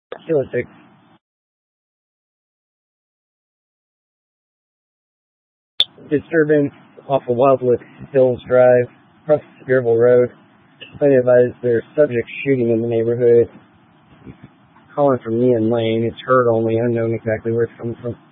Kilo 6. Disturbance off of Wildwood Hills Drive, across Spearville Road. Plenty advised there's subject shooting in the neighborhood. Calling from Neon Lane. It's heard only, unknown exactly where it's coming from.